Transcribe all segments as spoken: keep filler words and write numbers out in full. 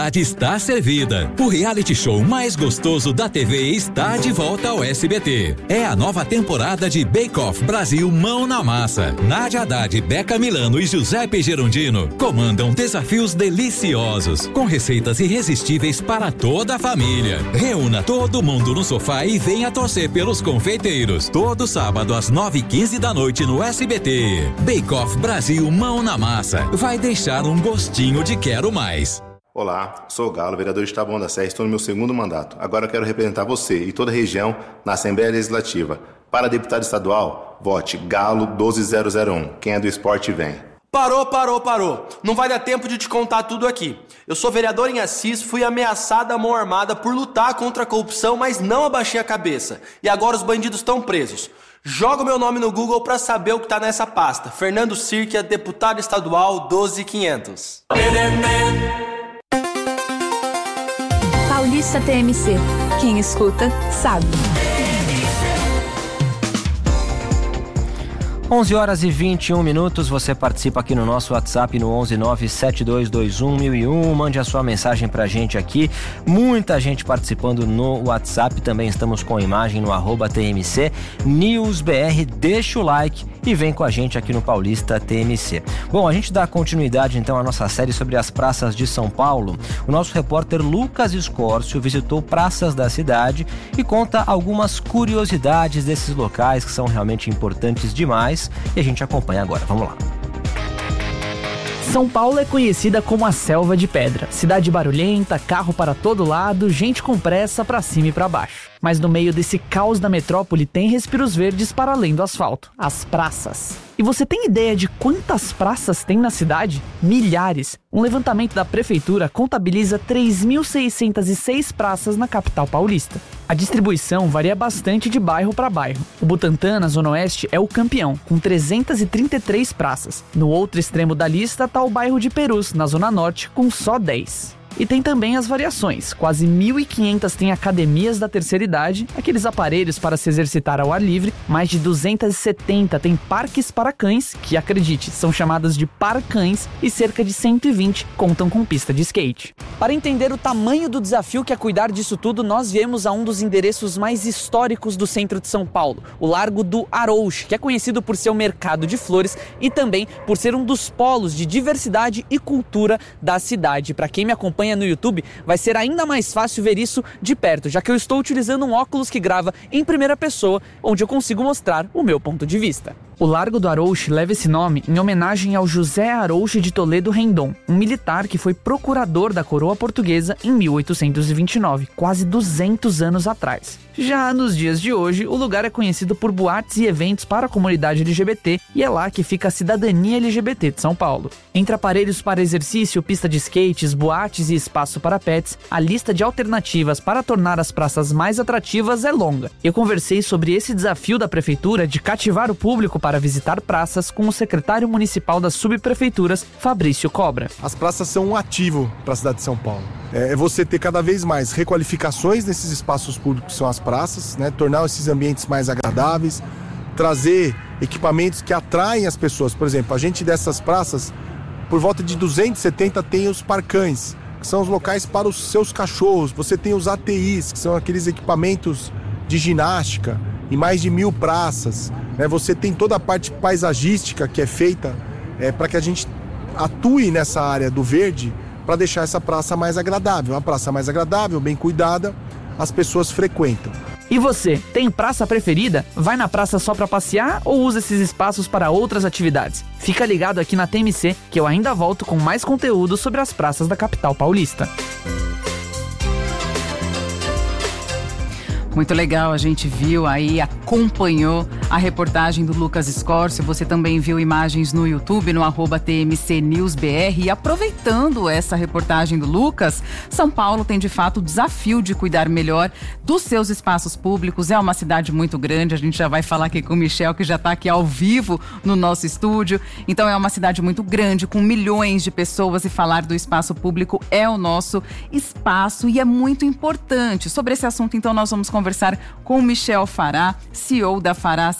Está servida. O reality show mais gostoso da T V está de volta ao S B T. É a nova temporada de Bake Off Brasil Mão na Massa. Nádia Haddad, Beca Milano e Giuseppe Gerondino comandam desafios deliciosos, com receitas irresistíveis para toda a família. Reúna todo mundo no sofá e venha torcer pelos confeiteiros. Todo sábado às nove e quinze da noite no S B T. Bake Off Brasil Mão na Massa. Vai deixar um gostinho de quero mais. Olá, sou o Galo, vereador de Taboão da Serra, estou no meu segundo mandato. Agora eu quero representar você e toda a região na Assembleia Legislativa. Para deputado estadual, vote Galo doze zero zero um. Quem é do esporte vem. Parou, parou, parou. Não vai dar tempo de te contar tudo aqui. Eu sou vereador em Assis, fui ameaçada à mão armada por lutar contra a corrupção, mas não abaixei a cabeça. E agora os bandidos estão presos. Joga o meu nome no Google pra saber o que tá nessa pasta. Fernando Sirkia, deputado estadual doze mil e quinhentos. Paulista T M C. Quem escuta, sabe. onze horas e vinte e um minutos, você participa aqui no nosso WhatsApp no onze nove sete dois dois um mil e um, mande a sua mensagem pra gente aqui, muita gente participando no WhatsApp, também estamos com imagem no arroba T M C News B R, deixa o like e vem com a gente aqui no Paulista T M C. Bom, a gente dá continuidade então à nossa série sobre as praças de São Paulo. O nosso repórter Lucas Escórcio visitou praças da cidade e conta algumas curiosidades desses locais que são realmente importantes demais. E a gente acompanha agora, vamos lá. São Paulo é conhecida como a selva de pedra. Cidade barulhenta, carro para todo lado, gente com pressa para cima e para baixo. Mas no meio desse caos da metrópole tem respiros verdes para além do asfalto, as praças. E você tem ideia de quantas praças tem na cidade? Milhares. Um levantamento da prefeitura contabiliza três mil seiscentas e seis praças na capital paulista. A distribuição varia bastante de bairro para bairro. O Butantã, na Zona Oeste, é o campeão, com trezentas e trinta e três praças. No outro extremo da lista está o bairro de Perus, na Zona Norte, com só dez. E tem também as variações, quase mil e quinhentas tem academias da terceira idade, aqueles aparelhos para se exercitar ao ar livre, mais de duzentas e setenta tem parques para cães, que acredite, são chamados de parcães, e cerca de cento e vinte contam com pista de skate. Para entender o tamanho do desafio que é cuidar disso tudo, nós viemos a um dos endereços mais históricos do centro de São Paulo, o Largo do Arouche, que é conhecido por ser o mercado de flores e também por ser um dos polos de diversidade e cultura da cidade. Para quem me acompanha no YouTube, vai ser ainda mais fácil ver isso de perto, já que eu estou utilizando um óculos que grava em primeira pessoa, onde eu consigo mostrar o meu ponto de vista. O Largo do Arouche leva esse nome em homenagem ao José Arouche de Toledo Rendon, um militar que foi procurador da coroa portuguesa em mil oitocentos e vinte e nove, quase duzentos anos atrás. Já nos dias de hoje, o lugar é conhecido por boates e eventos para a comunidade L G B T e é lá que fica a cidadania L G B T de São Paulo. Entre aparelhos para exercício, pista de skates, boates e espaço para pets, a lista de alternativas para tornar as praças mais atrativas é longa. Eu conversei sobre esse desafio da prefeitura de cativar o público para visitar praças com o secretário municipal das subprefeituras, Fabrício Cobra. As praças são um ativo para a cidade de São Paulo. É você ter cada vez mais requalificações nesses espaços públicos que são as praças, né? Tornar esses ambientes mais agradáveis, trazer equipamentos que atraem as pessoas. Por exemplo, a gente dessas praças, por volta de duzentos e setenta tem os parcães, que são os locais para os seus cachorros. Você tem os A T Is, que são aqueles equipamentos de ginástica, em mais de mil praças. Né? Você tem toda a parte paisagística que é feita é, para que a gente atue nessa área do verde para deixar essa praça mais agradável. Uma praça mais agradável, bem cuidada, as pessoas frequentam. E você, tem praça preferida? Vai na praça só para passear ou usa esses espaços para outras atividades? Fica ligado aqui na T M C que eu ainda volto com mais conteúdo sobre as praças da capital paulista. Muito legal, a gente viu aí, acompanhou a reportagem do Lucas Escórcio. Você também viu imagens no YouTube, no arroba T M C News B R. E aproveitando essa reportagem do Lucas, São Paulo tem de fato o desafio de cuidar melhor dos seus espaços públicos. É uma cidade muito grande, a gente já vai falar aqui com o Michel, que já está aqui ao vivo no nosso estúdio. Então é uma cidade muito grande, com milhões de pessoas, e falar do espaço público é o nosso espaço e é muito importante. Sobre esse assunto, então, nós vamos conversar com o Michel Fará, C E O da Fará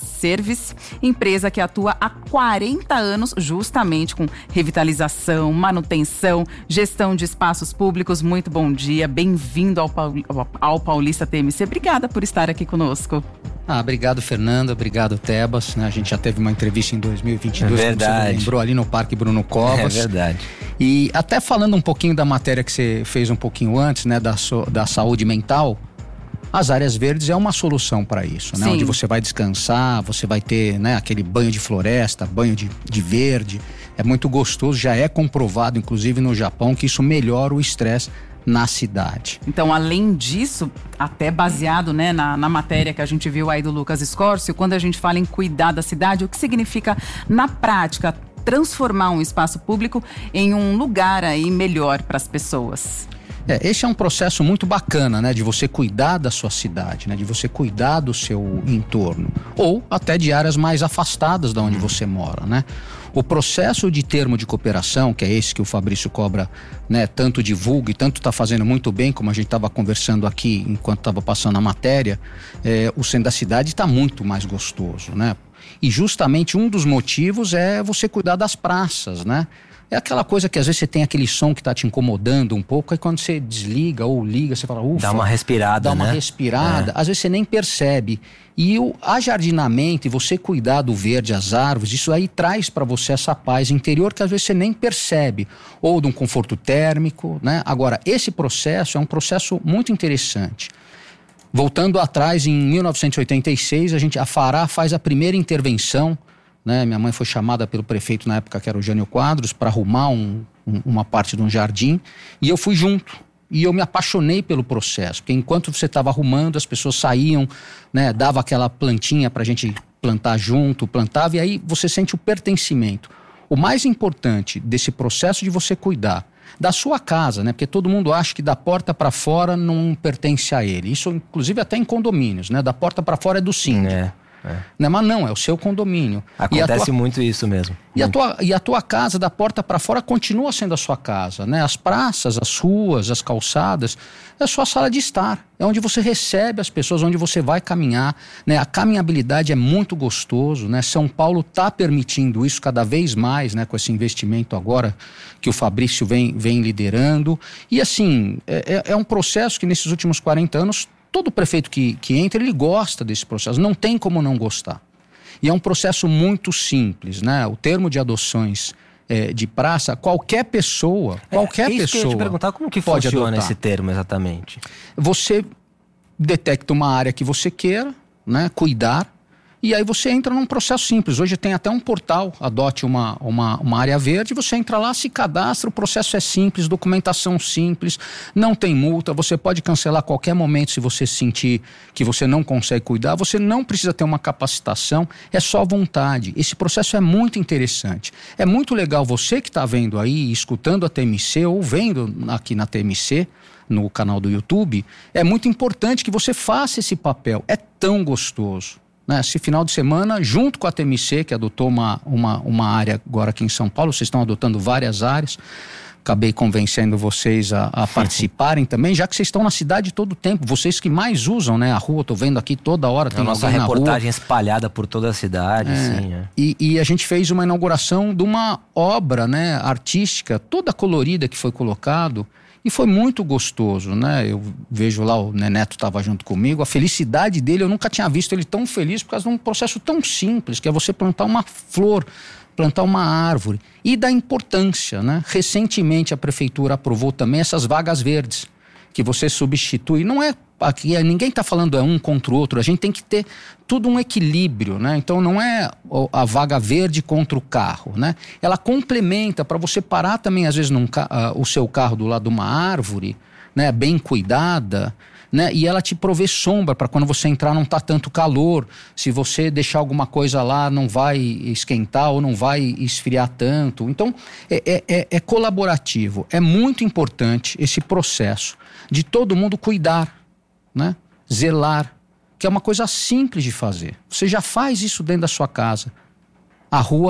Service, empresa que atua há quarenta anos justamente com revitalização, manutenção, gestão de espaços públicos. Muito bom dia, bem-vindo ao, Paul, ao Paulista T M C. Obrigada por estar aqui conosco. Ah, obrigado, Fernanda. Obrigado, Tebas. Né? A gente já teve uma entrevista em dois mil e vinte e dois, é verdade. Como você lembrou, ali no Parque Bruno Covas. É verdade. E até falando um pouquinho da matéria que você fez um pouquinho antes, né, da, so, da saúde mental, as áreas verdes é uma solução para isso, né? Onde você vai descansar, você vai ter, né, aquele banho de floresta, banho de, de verde. É muito gostoso, já é comprovado, inclusive no Japão, que isso melhora o estresse na cidade. Então, além disso, até baseado, né, na, na matéria que a gente viu aí do Lucas Scorcio, quando a gente fala em cuidar da cidade, o que significa na prática transformar um espaço público em um lugar aí melhor para as pessoas? É, esse é um processo muito bacana, né, de você cuidar da sua cidade, né, de você cuidar do seu entorno, ou até de áreas mais afastadas da onde você mora, né? O processo de termo de cooperação, que é esse que o Fabrício Cobra, né, tanto divulga e tanto está fazendo muito bem, como a gente estava conversando aqui enquanto estava passando a matéria, é, o centro da cidade está muito mais gostoso, né? E justamente um dos motivos é você cuidar das praças, né? É aquela coisa que às vezes você tem aquele som que está te incomodando um pouco, aí quando você desliga ou liga, você fala, ufa. Dá uma respirada, Dá uma né? respirada, é. Às vezes você nem percebe. E o ajardinamento e você cuidar do verde, as árvores, isso aí traz para você essa paz interior que às vezes você nem percebe. Ou de um conforto térmico, né? Agora, esse processo é um processo muito interessante. Voltando atrás, em mil novecentos e oitenta e seis, a, gente, a FARA faz a primeira intervenção, né? Minha mãe foi chamada pelo prefeito na época, que era o Jânio Quadros, para arrumar um, um, uma parte de um jardim, e eu fui junto. E eu me apaixonei pelo processo, porque enquanto você estava arrumando, as pessoas saíam, né? Dava aquela plantinha para a gente plantar junto, plantava, e aí você sente o pertencimento. O mais importante desse processo de você cuidar da sua casa, né? Porque todo mundo acha que da porta para fora não pertence a ele. Isso, inclusive, até em condomínios, né? Da porta para fora é do síndico. É. É. Né? Mas não, é o seu condomínio. Acontece tua... muito isso mesmo. E a, tua, e a tua casa, da porta para fora, continua sendo a sua casa, né? As praças, as ruas, as calçadas, é a sua sala de estar. É onde você recebe as pessoas, onde você vai caminhar, né? A caminhabilidade é muito gostoso, né? São Paulo está permitindo isso cada vez mais, né? Com esse investimento agora que o Fabrício vem, vem liderando. E assim, é, é um processo que nesses últimos quarenta anos... Todo prefeito que, que entra, ele gosta desse processo, não tem como não gostar. E é um processo muito simples, né? O termo de adoções é, de praça, qualquer pessoa, qualquer é, isso pessoa que eu ia te perguntar, como que pode funciona adotar. Esse termo exatamente? Você detecta uma área que você queira, né, cuidar, e aí você entra num processo simples. Hoje tem até um portal, adote uma, uma, uma área verde, você entra lá, se cadastra, o processo é simples, documentação simples, não tem multa, você pode cancelar a qualquer momento se você sentir que você não consegue cuidar, você não precisa ter uma capacitação, é só vontade. Esse processo é muito interessante. É muito legal você que está vendo aí, escutando a T M C ou vendo aqui na T M C, no canal do YouTube, é muito importante que você faça esse papel, é tão gostoso. Esse final de semana, junto com a T M C, que adotou uma, uma, uma área agora aqui em São Paulo, vocês estão adotando várias áreas, acabei convencendo vocês a, a participarem também, já que vocês estão na cidade todo o tempo, vocês que mais usam, né, a rua, tô vendo aqui toda hora, tem a nossa alguém na rua. reportagem espalhada por toda a cidade, é, sim. É. E, e a gente fez uma inauguração de uma obra, né, artística, toda colorida que foi colocado, e foi muito gostoso, né? Eu vejo lá, o Neneto estava junto comigo, a felicidade dele, eu nunca tinha visto ele tão feliz por causa de um processo tão simples, que é você plantar uma flor, plantar uma árvore. E da importância, né? Recentemente a prefeitura aprovou também essas vagas verdes, que você substitui. Não é, aqui ninguém está falando é um contra o outro, a gente tem que ter tudo um equilíbrio, né? Então não é a vaga verde contra o carro, né? Ela complementa para você parar também às vezes num, uh, o seu carro do lado de uma árvore, né? Bem cuidada, né? E ela te provê sombra para quando você entrar não tá tanto calor, se você deixar alguma coisa lá não vai esquentar ou não vai esfriar tanto. Então é, é, é colaborativo, é muito importante esse processo de todo mundo cuidar, né? Zelar, que é uma coisa simples de fazer. Você já faz isso dentro da sua casa. A rua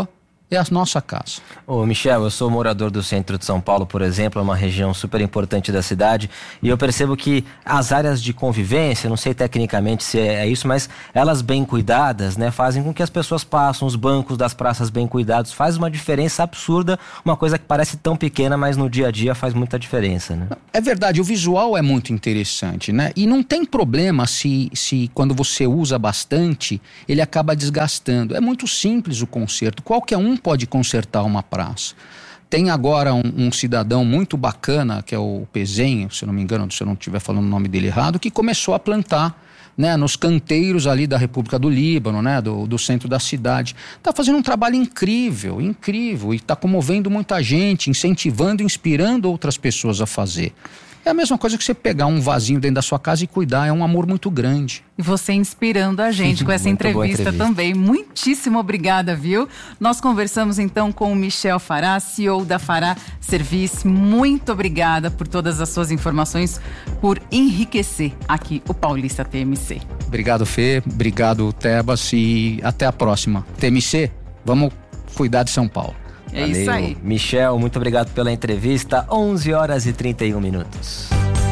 é a nossa casa. Ô Michel, eu sou morador do centro de São Paulo, por exemplo, é uma região super importante da cidade, e eu percebo que as áreas de convivência, não sei tecnicamente se é isso, mas elas bem cuidadas, né, fazem com que as pessoas passem, os bancos das praças bem cuidados, faz uma diferença absurda, uma coisa que parece tão pequena, mas no dia a dia faz muita diferença, né? É verdade, o visual é muito interessante, né? E não tem problema se, se quando você usa bastante, ele acaba desgastando. É muito simples o conserto, qualquer um pode consertar uma praça. Tem agora um, um cidadão muito bacana, que é o Pezenho, se eu não me engano, se eu não estiver falando o nome dele errado, que começou a plantar, né, nos canteiros ali da República do Líbano, né, do, do centro da cidade. Está fazendo um trabalho incrível, incrível, e está comovendo muita gente, incentivando, inspirando outras pessoas a fazer. É a mesma coisa que você pegar um vasinho dentro da sua casa e cuidar, é um amor muito grande. E você inspirando a gente com essa entrevista, entrevista também. Muitíssimo obrigada, viu? Nós conversamos então com o Michel Fará, C E O da Fará Service. Muito obrigada por todas as suas informações, por enriquecer aqui o Paulista T M C. Obrigado, Fê. Obrigado, Tebas. E até a próxima. T M C, vamos cuidar de São Paulo. É Valeu. Isso aí. Michel, muito obrigado pela entrevista. onze horas e trinta e um minutos.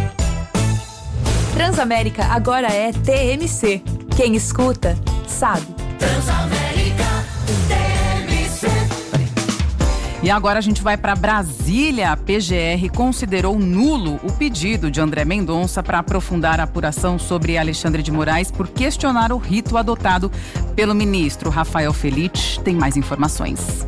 Transamérica agora é T M C. Quem escuta, sabe. Transamérica T M C. E agora a gente vai para Brasília. A P G R considerou nulo o pedido de André Mendonça para aprofundar a apuração sobre Alexandre de Moraes por questionar o rito adotado pelo ministro. Rafael Felite tem mais informações.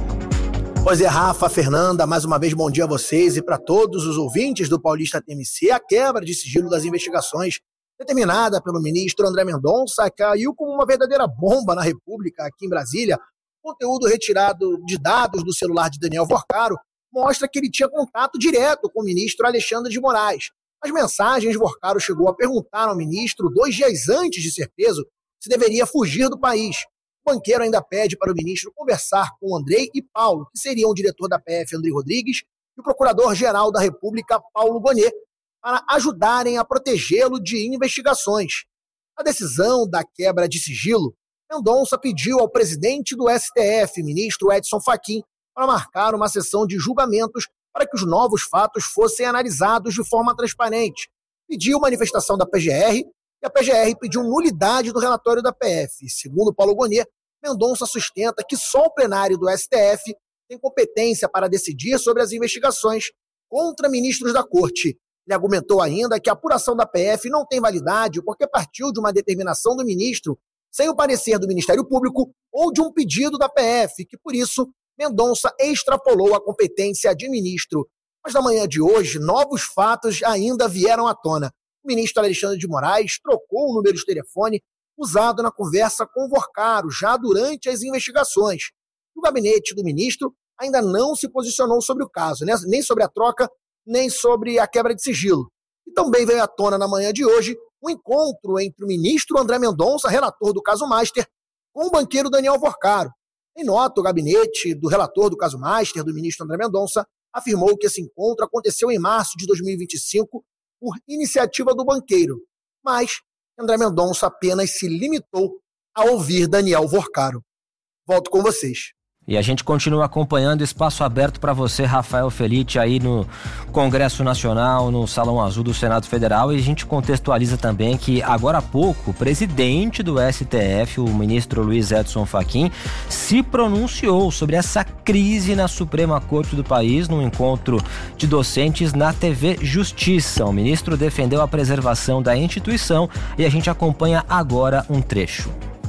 Pois é, Rafa, Fernanda, mais uma vez bom dia a vocês e para todos os ouvintes do Paulista T M C. A quebra de sigilo das investigações determinada pelo ministro André Mendonça caiu como uma verdadeira bomba na República aqui em Brasília. O conteúdo retirado de dados do celular de Daniel Vorcaro mostra que ele tinha contato direto com o ministro Alexandre de Moraes. As mensagens, Vorcaro chegou a perguntar ao ministro, dois dias antes de ser preso, se deveria fugir do país. O banqueiro ainda pede para o ministro conversar com Andrei e Paulo, que seriam o diretor da P F, Andrei Rodrigues, e o procurador-geral da República, Paulo Gonet, para ajudarem a protegê-lo de investigações. A decisão da quebra de sigilo, Mendonça pediu ao presidente do S T F, ministro Edson Fachin, para marcar uma sessão de julgamentos para que os novos fatos fossem analisados de forma transparente. Pediu manifestação da P G R, e a P G R pediu nulidade do relatório da P F. Segundo Paulo Gonet, Mendonça sustenta que só o plenário do S T F tem competência para decidir sobre as investigações contra ministros da Corte. Ele argumentou ainda que a apuração da P F não tem validade porque partiu de uma determinação do ministro sem o parecer do Ministério Público ou de um pedido da P F, que por isso Mendonça extrapolou a competência de ministro. Mas na manhã de hoje, novos fatos ainda vieram à tona. O ministro Alexandre de Moraes trocou o número de telefone usado na conversa com Vorcaro, já durante as investigações. O gabinete do ministro ainda não se posicionou sobre o caso, né? Nem sobre a troca, nem sobre a quebra de sigilo. E também veio à tona na manhã de hoje um encontro entre o ministro André Mendonça, relator do caso Master, com o banqueiro Daniel Vorcaro. Em nota, o gabinete do relator do caso Master, do ministro André Mendonça, afirmou que esse encontro aconteceu em março de dois mil e vinte e cinco por iniciativa do banqueiro, mas André Mendonça apenas se limitou a ouvir Daniel Vorcaro. Volto com vocês. E a gente continua acompanhando, espaço aberto para você, Rafael Felite, aí no Congresso Nacional, no Salão Azul do Senado Federal, e a gente contextualiza também que agora há pouco o presidente do S T F, o ministro Luiz Edson Fachin, se pronunciou sobre essa crise na Suprema Corte do país num encontro de docentes na T V Justiça. O ministro defendeu a preservação da instituição e a gente acompanha agora um trecho.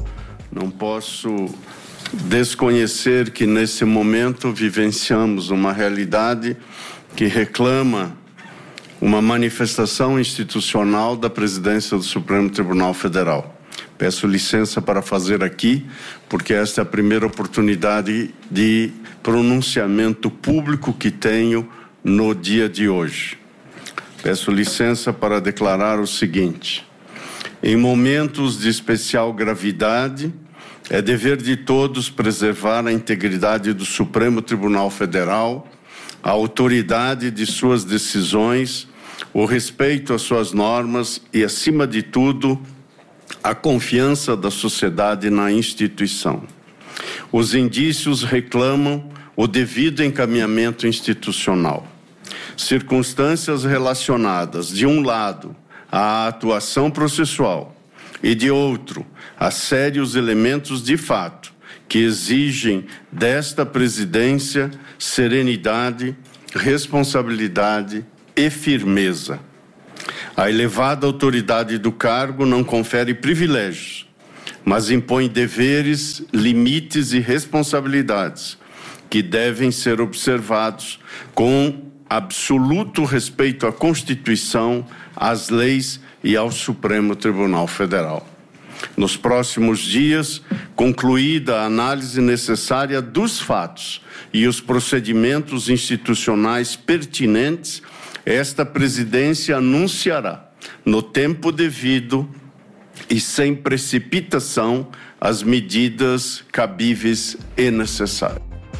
Não posso desconhecer que nesse momento vivenciamos uma realidade que reclama uma manifestação institucional da presidência do Supremo Tribunal Federal. Peço licença para fazer aqui, porque esta é a primeira oportunidade de pronunciamento público que tenho no dia de hoje. Peço licença para declarar o seguinte: em momentos de especial gravidade, é dever de todos preservar a integridade do Supremo Tribunal Federal, a autoridade de suas decisões, o respeito às suas normas e, acima de tudo, a confiança da sociedade na instituição. os indícios reclamam o devido encaminhamento institucional. Circunstâncias relacionadas, de um lado, à atuação processual e, de outro, a sérios elementos de fato que exigem desta presidência serenidade, responsabilidade e firmeza. A elevada autoridade do cargo não confere privilégios, mas impõe deveres, limites e responsabilidades que devem ser observados com absoluto respeito à Constituição, às leis e ao Supremo Tribunal Federal. Nos próximos dias, concluída a análise necessária dos fatos e os procedimentos institucionais pertinentes, esta presidência anunciará, no tempo devido e sem precipitação, as medidas cabíveis e necessárias.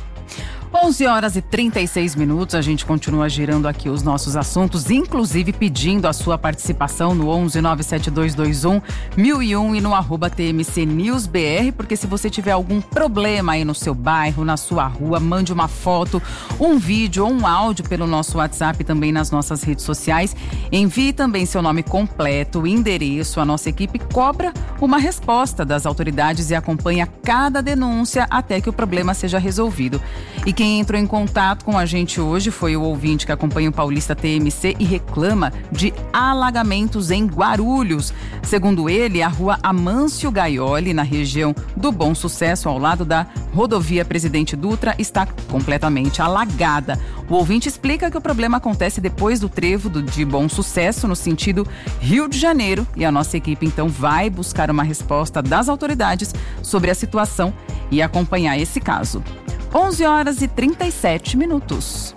onze horas e trinta e seis minutos, a gente continua girando aqui os nossos assuntos, inclusive pedindo a sua participação no onze nove sete dois dois um mil e um e no arroba T M C News B R, porque se você tiver algum problema aí no seu bairro, na sua rua, mande uma foto, um vídeo ou um áudio pelo nosso WhatsApp e também nas nossas redes sociais. Envie também seu nome completo, endereço, a nossa equipe cobra uma resposta das autoridades e acompanha cada denúncia até que o problema seja resolvido. E quem Quem entrou em contato com a gente hoje foi o ouvinte que acompanha o Paulista T M C e reclama de alagamentos em Guarulhos. Segundo ele, a rua Amâncio Gaioli, na região do Bom Sucesso, ao lado da rodovia Presidente Dutra, está completamente alagada. O ouvinte explica que o problema acontece depois do trevo do, de Bom Sucesso, no sentido Rio de Janeiro, e a nossa equipe então vai buscar uma resposta das autoridades sobre a situação e acompanhar esse caso. onze horas e trinta e sete minutos.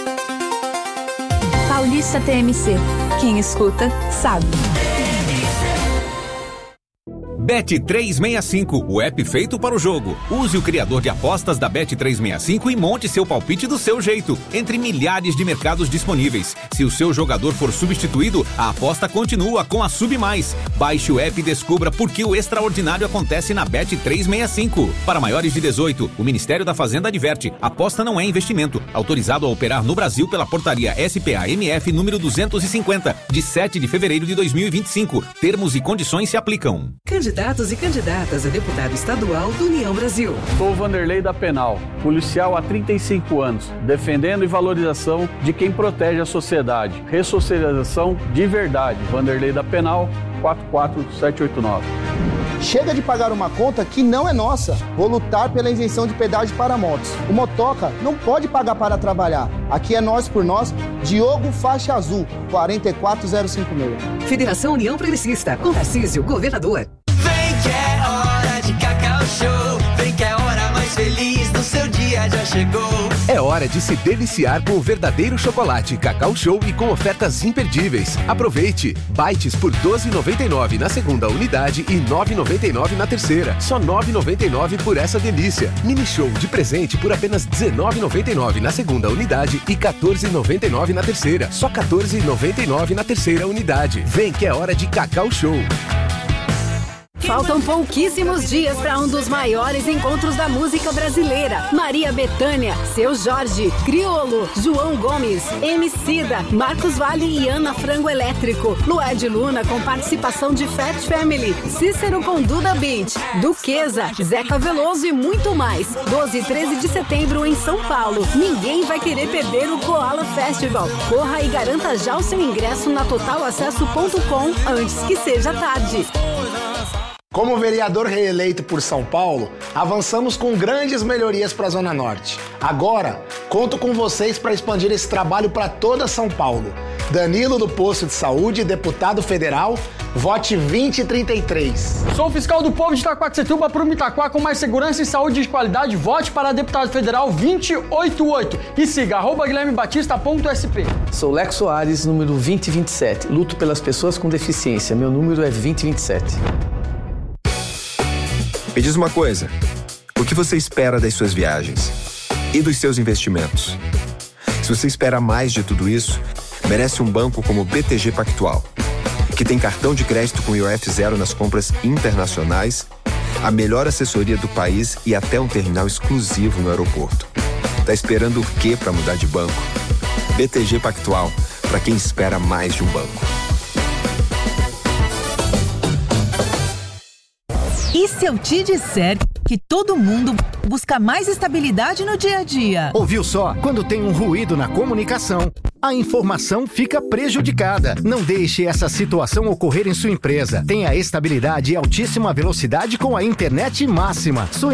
Paulista T M C. Quem escuta, sabe. Bet trezentos e sessenta e cinco, o app feito para o jogo. Use o criador de apostas da Bet trezentos e sessenta e cinco e monte seu palpite do seu jeito, entre milhares de mercados disponíveis. Se o seu jogador for substituído, a aposta continua com a Sub Mais. Baixe o app e descubra por que o extraordinário acontece na Bet trezentos e sessenta e cinco. Para maiores de dezoito, o Ministério da Fazenda adverte: aposta não é investimento. Autorizado a operar no Brasil pela portaria S P A M F número duzentos e cinquenta, de sete de fevereiro de dois mil e vinte e cinco. Termos e condições se aplicam. Candidatos e candidatas a deputado estadual do União Brasil. Sou Vanderlei da Penal, policial há trinta e cinco anos, defendendo e valorização de quem protege a sociedade. Ressocialização de verdade. Vanderlei da Penal, quatro quatro sete oito nove. Chega de pagar uma conta que não é nossa. Vou lutar pela isenção de pedágio para motos. O motoca não pode pagar para trabalhar. Aqui é nós por nós. Diogo Faixa Azul, quatro quatro zero cinco seis. Federação União Progressista, com Tarcísio, governador. Vem que é hora de Cacau Show. Vem que é a hora mais feliz do seu dia já chegou. É hora de se deliciar com o verdadeiro chocolate Cacau Show e com ofertas imperdíveis. Aproveite! Bites por doze reais e noventa e nove centavos na segunda unidade e nove reais e noventa e nove centavos na terceira. Só nove reais e noventa e nove centavos por essa delícia. Mini Show de presente por apenas dezenove reais e noventa e nove centavos na segunda unidade e quatorze reais e noventa e nove centavos na terceira. Só quatorze reais e noventa e nove centavos na terceira unidade. Vem que é hora de Cacau Show. Faltam pouquíssimos dias para um dos maiores encontros da música brasileira. Maria Bethânia, Seu Jorge, Criolo, João Gomes, Emicida, Marcos Valle e Ana Frango Elétrico. Lued Luna com participação de Fat Family, Cícero com Duda Beat, Duquesa, Zeca Veloso e muito mais. doze e treze de setembro em São Paulo. Ninguém vai querer perder o Koala Festival. Corra e garanta já o seu ingresso na total acesso ponto com antes que seja tarde. Como vereador reeleito por São Paulo, avançamos com grandes melhorias para a Zona Norte. Agora, conto com vocês para expandir esse trabalho para toda São Paulo. Danilo do Posto de Saúde, deputado federal, vote vinte e trinta e três. Sou o fiscal do povo de Itaquaquecetuba, para o Itaquá com mais segurança e saúde de qualidade, vote para deputado federal vinte e oitenta e oito e siga arroba guilherme batista ponto s p. Sou Lex Soares, número vinte e vinte e sete. Luto pelas pessoas com deficiência. Meu número é vinte e vinte e sete. Me diz uma coisa, o que você espera das suas viagens e dos seus investimentos? Se você espera mais de tudo isso, merece um banco como o B T G Pactual, que tem cartão de crédito com I O F zero nas compras internacionais a melhor assessoria do país e até um terminal exclusivo no aeroporto. Tá esperando o quê para mudar de banco? B T G Pactual, para quem espera mais de um banco. E se eu te disser que todo mundo busca mais estabilidade no dia a dia? Ouviu só? Quando tem um ruído na comunicação, a informação fica prejudicada. Não deixe essa situação ocorrer em sua empresa. Tenha estabilidade e altíssima velocidade com a internet máxima. Sua